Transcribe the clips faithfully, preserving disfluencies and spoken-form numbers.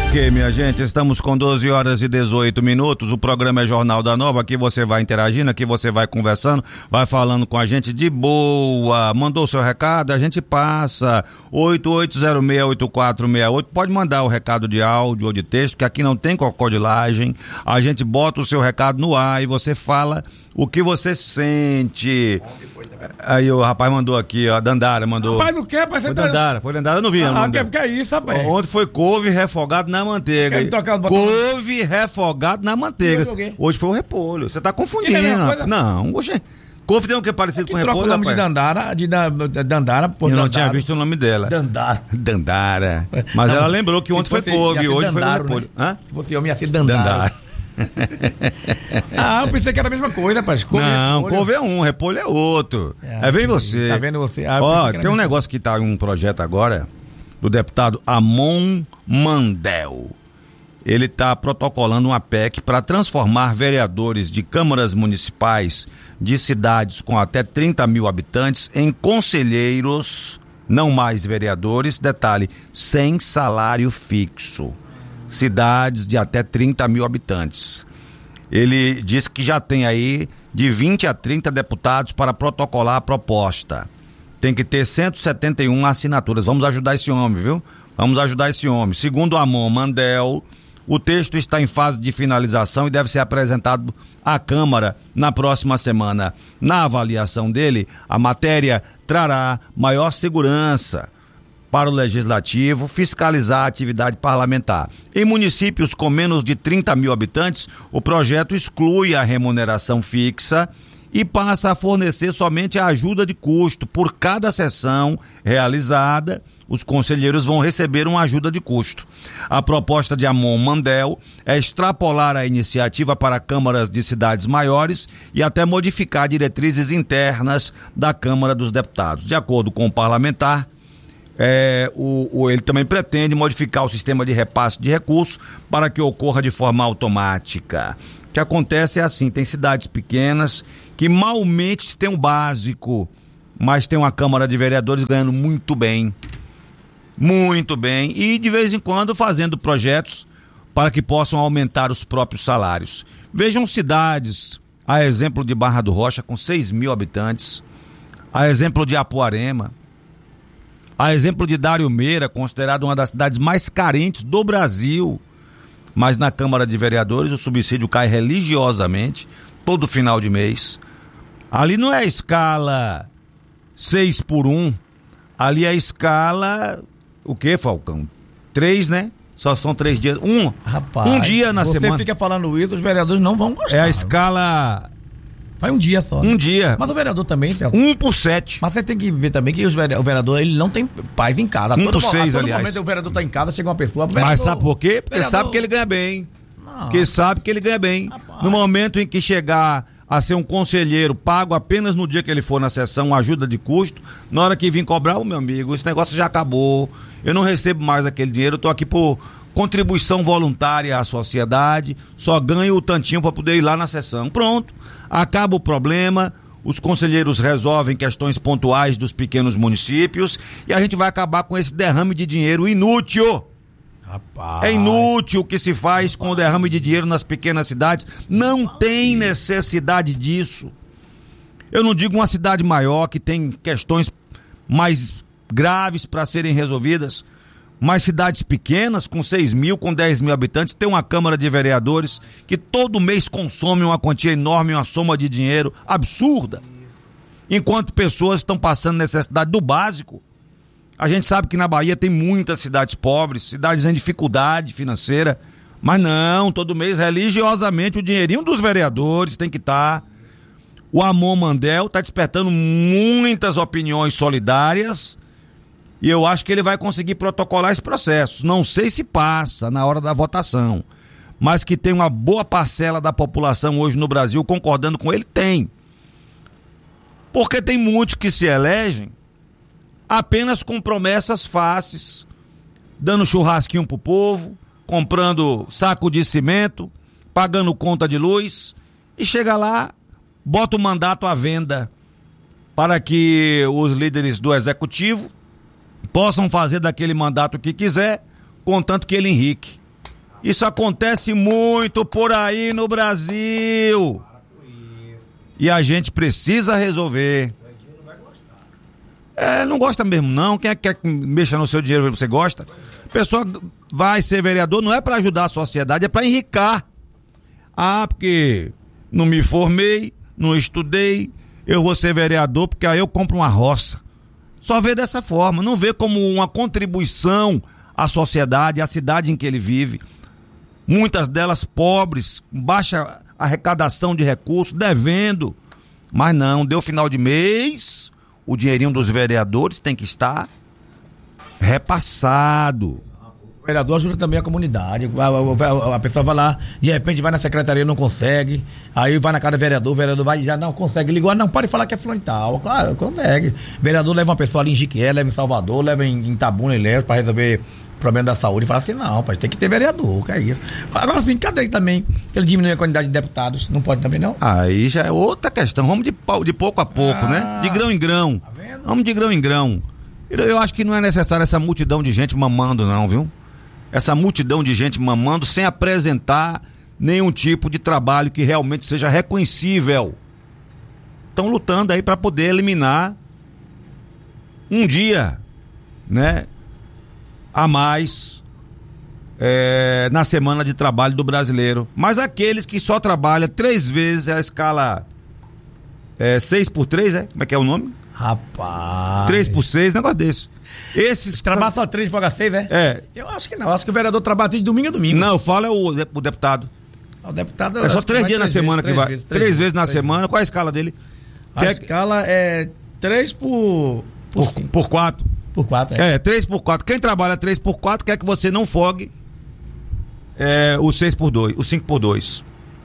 Ok, minha gente, estamos com doze horas e dezoito minutos, o programa é Jornal da Nova, aqui você vai interagindo, aqui você vai conversando, vai falando com a gente de boa, mandou seu recado, a gente passa, oito oito zero seis oito quatro seis oito, pode mandar o recado de áudio ou de texto, que aqui não tem crocodilagem, a gente bota o seu recado no ar e você fala o que você sente. Aí o rapaz mandou aqui, ó, a Dandara mandou. Rapaz, não quer, rapaz, você foi tá... Dandara, foi Dandara, eu não vi. Ah, não que, que é isso, rapaz? Ontem foi couve refogado na manteiga. Couve refogado na manteiga. Hoje foi o repolho. Você tá confundindo. É não, hoje couve tem o que parecido é que com repolho, o nome rapaz? de Dandara, de da, Dandara, por Eu não Dandara. Tinha visto o nome dela. Dandara. Dandara. Mas não, ela lembrou que ontem foi couve, hoje Dandaro, foi o repolho. Né? Hã? Se fosse homem, ia ser Dandara. Dandara. Ah, eu pensei que era a mesma coisa, rapaz. Couve, não, repolho. Couve é um, repolho é outro. É, é vem você. Tá vendo você? Ah, ó, tem um negócio que tá em um projeto agora do deputado Amon Mandel. Ele está protocolando uma P E C para transformar vereadores de câmaras municipais de cidades com até trinta mil habitantes em conselheiros, não mais vereadores, detalhe, sem salário fixo. Cidades de até trinta mil habitantes. Ele disse que já tem aí de vinte a trinta deputados para protocolar a proposta. Tem que ter cento e setenta e uma assinaturas. Vamos ajudar esse homem, viu? Vamos ajudar esse homem. Segundo Amon Mandel, o texto está em fase de finalização e deve ser apresentado à Câmara na próxima semana. Na avaliação dele, a matéria trará maior segurança para o Legislativo fiscalizar a atividade parlamentar. Em municípios com menos de trinta mil habitantes, o projeto exclui a remuneração fixa e passa a fornecer somente a ajuda de custo. Por cada sessão realizada, os conselheiros vão receber uma ajuda de custo. A proposta de Amon Mandel é extrapolar a iniciativa para câmaras de cidades maiores e até modificar diretrizes internas da Câmara dos Deputados. De acordo com o parlamentar, É, o, o, ele também pretende modificar o sistema de repasse de recursos para que ocorra de forma automática. O que acontece é assim, tem cidades pequenas que malmente tem um básico, mas tem uma Câmara de Vereadores ganhando muito bem, muito bem, e de vez em quando fazendo projetos para que possam aumentar os próprios salários. Vejam cidades, a exemplo de Barra do Rocha, com seis mil habitantes, a exemplo de Apuarema, a exemplo de Dário Meira, considerado uma das cidades mais carentes do Brasil, mas na Câmara de Vereadores o subsídio cai religiosamente, todo final de mês. Ali não é a escala seis por um, ali é a escala, o que, Falcão? Três, né? Só são três dias, um, Rapaz, um dia na você semana. Você fica falando isso, os vereadores não vão gostar. É a escala... Vai um dia só. Um né? dia. Mas o vereador também... Um por sete. Mas você tem que ver também que os vereador, o vereador, ele não tem paz em casa. Um por seis, todo aliás. momento o vereador tá em casa, chega uma pessoa... Mas sabe por quê? Porque vereador... sabe que ele ganha bem. Não. Porque sabe que ele ganha bem. Rapaz. No momento em que chegar a ser um conselheiro pago apenas no dia que ele for na sessão, ajuda de custo, na hora que vir cobrar, oh, meu amigo, esse negócio já acabou. Eu não recebo mais aquele dinheiro, eu tô aqui por contribuição voluntária à sociedade, só ganho o tantinho para poder ir lá na sessão. Pronto, acaba o problema, os conselheiros resolvem questões pontuais dos pequenos municípios e a gente vai acabar com esse derrame de dinheiro inútil. Rapaz. É inútil o que se faz com o derrame de dinheiro nas pequenas cidades, não tem necessidade disso. Eu não digo uma cidade maior que tem questões mais graves para serem resolvidas, mas cidades pequenas, com seis mil, com dez mil habitantes, tem uma Câmara de Vereadores que todo mês consome uma quantia enorme, uma soma de dinheiro absurda, enquanto pessoas estão passando necessidade do básico. A gente sabe que na Bahia tem muitas cidades pobres, cidades em dificuldade financeira, mas não, todo mês religiosamente o dinheirinho dos vereadores tem que estar. O Amon Mandel está despertando muitas opiniões solidárias, e eu acho que ele vai conseguir protocolar esse processo. Não sei se passa na hora da votação, mas que tem uma boa parcela da população hoje no Brasil concordando com ele, tem. Porque tem muitos que se elegem apenas com promessas fáceis, dando churrasquinho pro povo, comprando saco de cimento, pagando conta de luz, e chega lá, bota o mandato à venda para que os líderes do executivo possam fazer daquele mandato o que quiser, contanto que ele enrique. Isso acontece muito por aí no Brasil. E a gente precisa resolver. É, não gosta mesmo não. Quem é que quer que mexa no seu dinheiro que você gosta? A pessoa vai ser vereador não é para ajudar a sociedade, é para enricar. Ah, porque não me formei, não estudei, eu vou ser vereador porque aí eu compro uma roça. Só vê dessa forma, não vê como uma contribuição à sociedade, à cidade em que ele vive. Muitas delas pobres, baixa arrecadação de recursos, devendo. Mas não, deu final de mês, o dinheirinho dos vereadores tem que estar repassado. O vereador ajuda também a comunidade. A, a, a pessoa vai lá, de repente vai na secretaria, não consegue. Aí vai na casa do vereador, o vereador vai e já não consegue. Ligou, não, pode falar que é fulano e tal. Claro, consegue. O vereador leva uma pessoa ali em Jiquié, leva em Salvador, leva em, em Itabuna e leva para resolver problema da saúde. E fala assim, não, pai, tem que ter vereador, que é isso. Agora sim, cadê também? Ele diminui a quantidade de deputados, não pode também não? Aí já é outra questão. Vamos de, de pouco a pouco, ah, né? De grão em grão. Tá vendo? Vamos de grão em grão. Eu acho que não é necessário essa multidão de gente mamando não, viu? Essa multidão de gente mamando sem apresentar nenhum tipo de trabalho que realmente seja reconhecível. Estão lutando aí para poder eliminar um dia, né, a mais é, na semana de trabalho do brasileiro. Mas aqueles que só trabalham três vezes a escala é, seis por três, é? Como é que é o nome? Rapaz. três por seis, negócio desse. Esses trabalha só três, folga seis, é? É. Eu acho que não, acho que o vereador trabalha de domingo a domingo. Não, eu falo é o, o deputado. O deputado é só três dias na semana que vai. Três, três vezes na semana. Qual é a escala dele? A escala é três por por, por, por quatro. Por quatro, é. É, três por quatro. Quem trabalha três por quatro quer que você não fogue é, o seis por dois, o cinco por dois.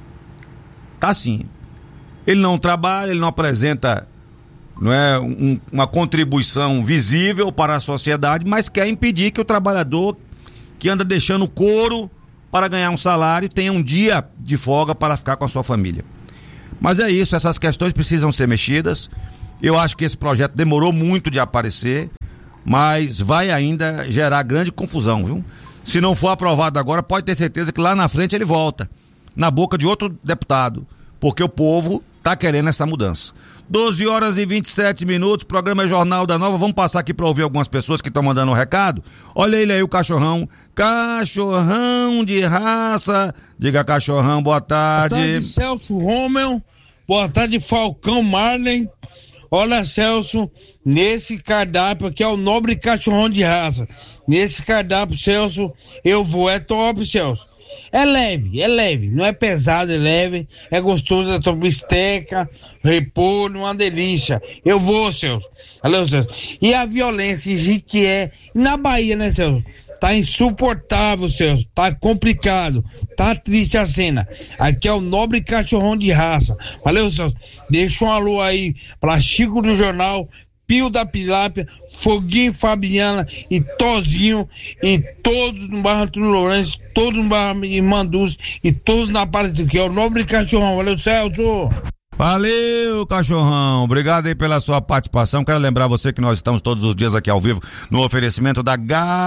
Tá assim. Ele não trabalha, ele não apresenta, não é, um, uma contribuição visível para a sociedade, mas quer impedir que o trabalhador que anda deixando couro para ganhar um salário tenha um dia de folga para ficar com a sua família. Mas é isso, essas questões precisam ser mexidas. Eu acho que esse projeto demorou muito de aparecer, mas vai ainda gerar grande confusão, viu? Se não for aprovado agora, pode ter certeza que lá na frente ele volta, na boca de outro deputado, porque o povo tá querendo essa mudança. doze horas e vinte e sete minutos, programa Jornal da Nova. Vamos passar aqui para ouvir algumas pessoas que estão mandando um recado. Olha ele aí, o cachorrão. Cachorrão de raça. Diga, cachorrão, boa tarde. Boa tarde, Celso Romeu. Boa tarde, Falcão Marley. Olha, Celso, nesse cardápio aqui é o nobre cachorrão de raça. Nesse cardápio, Celso, eu vou. É top, Celso. É leve, é leve, não é pesado, é leve, é gostoso, é top bisteca, repolho, uma delícia. Eu vou, Celso. Valeu, Celso. E a violência em Jiquié, na Bahia, né, Celso? Tá insuportável, Celso. Tá complicado. Tá triste a cena. Aqui é o nobre cachorrão de raça. Valeu, Celso. Deixa um alô aí pra Chico do Jornal, Pio da Pilápia, Foguinho Fabiana e Tozinho, e todos no bairro Antônio Lourenço, todos no bairro Irmanduz e todos na Aparecida, que é o nobre cachorrão. Valeu, Celso. Valeu, cachorrão. Obrigado aí pela sua participação. Quero lembrar você que nós estamos todos os dias aqui ao vivo no oferecimento da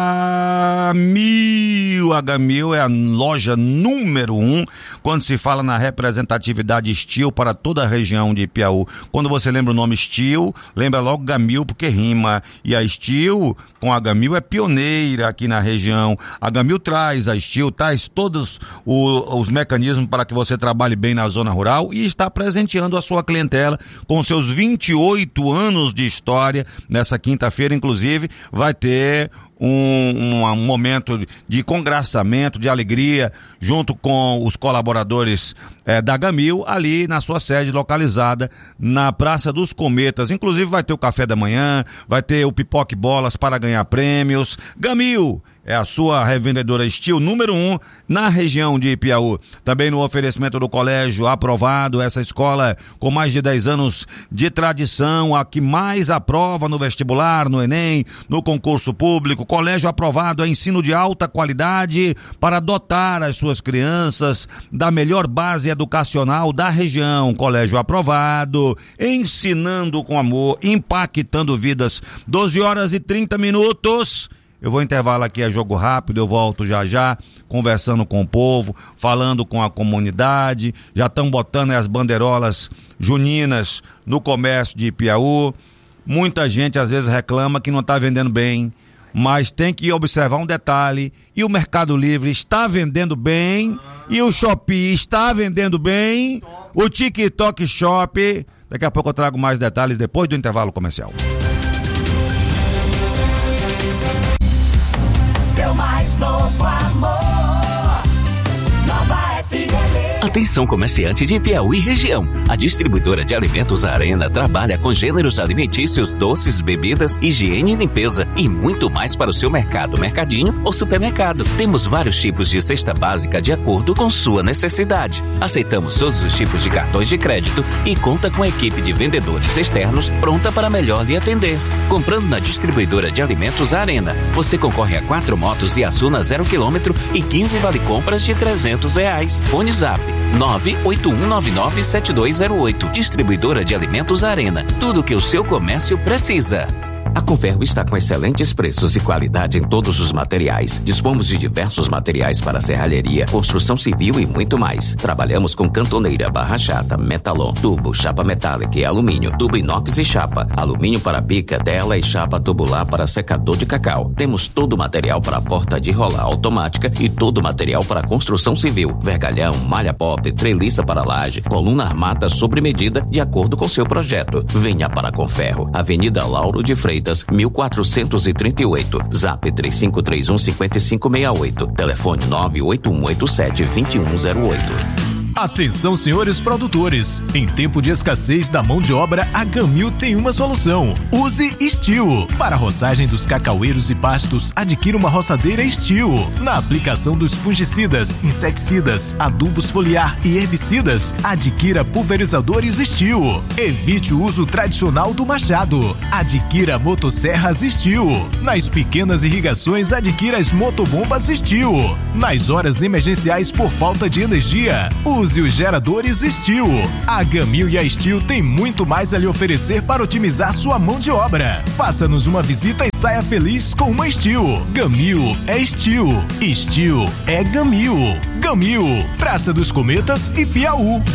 Gamil. A Gamil é a loja número um quando se fala na representatividade Steel para toda a região de Piauí. Quando você lembra o nome Steel, lembra logo Gamil porque rima. E a Steel com a Gamil é pioneira aqui na região. A Gamil traz, a Steel traz todos o, os mecanismos para que você trabalhe bem na zona rural e está presenteando a sua clientela com seus vinte e oito anos de história. Nessa quinta-feira, inclusive, vai ter Um, um momento de congraçamento, de alegria, junto com os colaboradores é, da Gamil, ali na sua sede localizada na Praça dos Cometas. Inclusive vai ter o café da manhã, vai ter o pipoque bolas para ganhar prêmios. Gamil é a sua revendedora Steel número um na região de Piauí. Também no oferecimento do Colégio Aprovado, essa escola com mais de dez anos de tradição, a que mais aprova no vestibular, no Enem, no concurso público. Colégio Aprovado é ensino de alta qualidade para dotar as suas crianças da melhor base educacional da região. Colégio Aprovado, ensinando com amor, impactando vidas. doze horas e trinta minutos. Eu vou intervalo aqui, é jogo rápido, eu volto já já, conversando com o povo, falando com a comunidade. Já estão botando as bandeirolas juninas no comércio de Piauí. Muita gente às vezes reclama que não está vendendo bem, mas tem que observar um detalhe: e o Mercado Livre está vendendo bem, e o Shopee está vendendo bem, o TikTok Shop. Daqui a pouco eu trago mais detalhes depois do intervalo comercial. Seu mais novo amor, Nova F M. Atenção, comerciante de Piauí e região. A distribuidora de alimentos Arena trabalha com gêneros alimentícios, doces, bebidas, higiene e limpeza e muito mais para o seu mercado, mercadinho ou supermercado. Temos vários tipos de cesta básica de acordo com sua necessidade. Aceitamos todos os tipos de cartões de crédito e conta com a equipe de vendedores externos pronta para melhor lhe atender. Comprando na distribuidora de alimentos Arena, você concorre a quatro motos e Asuna zero quilômetro e quinze vale compras de trezentos reais. Fone Zap nove oito um nove nove sete dois zero oito. Distribuidora de alimentos Arena. Tudo que o seu comércio precisa. A Conferro está com excelentes preços e qualidade em todos os materiais. Dispomos de diversos materiais para serralheria, construção civil e muito mais. Trabalhamos com cantoneira, barra chata, metalon, tubo, chapa metálica e alumínio, tubo inox e chapa, alumínio para bica, tela e chapa tubular para secador de cacau. Temos todo o material para porta de rolar automática e todo o material para construção civil, vergalhão, malha pop, treliça para laje, coluna armada sobre medida de acordo com seu projeto. Venha para a Conferro, Avenida Lauro de Freitas, mil quatrocentos e trinta e oito, Zap três cinco três um cinco cinco seis oito, telefone nove oito um oito sete dois um zero oito. Atenção, senhores produtores, em tempo de escassez da mão de obra, a Gamil tem uma solução. Use Steel. Para a roçagem dos cacaueiros e pastos, adquira uma roçadeira Steel. Na aplicação dos fungicidas, inseticidas, adubos foliar e herbicidas, adquira pulverizadores Steel. Evite o uso tradicional do machado. Adquira motosserras Steel. Nas pequenas irrigações, adquira as motobombas Steel. Nas horas emergenciais por falta de energia, use os geradores Steel. A Gamil e a Steel tem muito mais a lhe oferecer para otimizar sua mão de obra. Faça-nos uma visita e saia feliz com uma Steel. Gamil é Steel. Steel é Gamil. Gamil, Praça dos Cometas e Piauí.